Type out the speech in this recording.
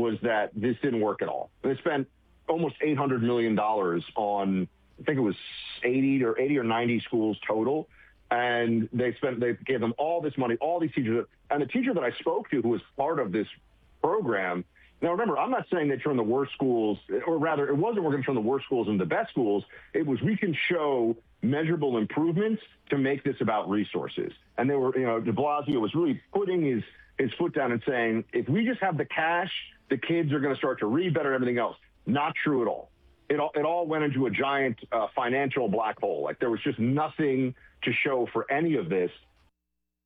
was that this didn't work at all. They spent almost $800 million on, I think it was 80 or 90 schools total. And they gave them all this money, all these teachers. And the teacher that I spoke to who was part of this program, now remember, I'm not saying they turned the worst schools, or rather it wasn't we're going to turn the worst schools into the best schools. It was we can show measurable improvements to make this about resources. And they were, de Blasio was really putting his foot down and saying, if we just have the cash, the kids are going to start to read better and everything else. Not true at all. It all went into a giant financial black hole. Like there was just nothing to show for any of this.